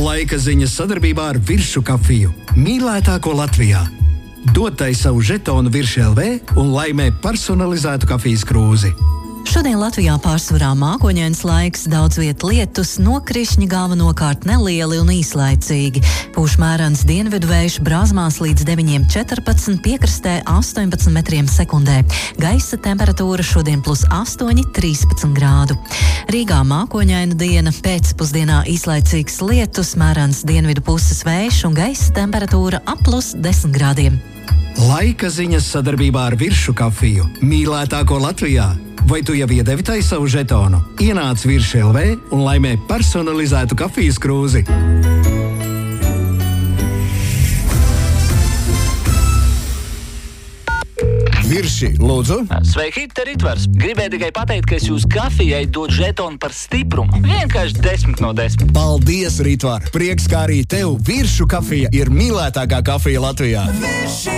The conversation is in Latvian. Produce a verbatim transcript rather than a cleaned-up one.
Laika ziņas sadarbībā ar Viršu kafiju. Mīlētāko Latvijā. Dod tai savu žetonu Virši L V un laimē personalizētu kafijas krūzi. Šodien Latvijā pārsvarā mākoņains laiks, daudz viet lietus, nokrišņi galvenokārt nelieli un īslaicīgi. Pūš mērens dienvidu vējš Brāzmās līdz deviņiem četrpadsmit, piekrastē astoņpadsmit metriem sekundē. Gaisa temperatūra šodien plus astoņi, trīspadsmit grādu. Rīgā mākoņaina diena, pēcpusdienā īslaicīgs lietus, mērens dienvidu puses vējš un gaisa temperatūra ap plus desmit grādiem. Laika ziņas sadarbībā ar Viršu kafiju. Mīlētāko Latvijā. Vai tu jau iedevi tai savu žetonu? Ienāc Virši L V un laimē personalizētu kafijas krūzi. Virši, lūdzu. Sveiki, te Ritvars. Gribēju tikai pateikt, ka es jūs kafijai dod žetonu par stiprumu. Vienkārši desmit no desmit. Paldies, Ritvar. Prieks, kā arī tev Viršu kafija ir mīlētākā kafija Latvijā. Virši!